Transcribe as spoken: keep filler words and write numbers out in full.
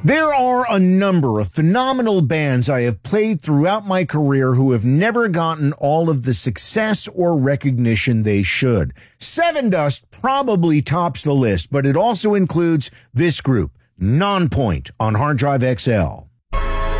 There are a number of phenomenal bands I have played throughout my career who have never gotten all of the success or recognition they should. Sevendust probably tops the list, but it also includes this group, Nonpoint on Hard Drive X L.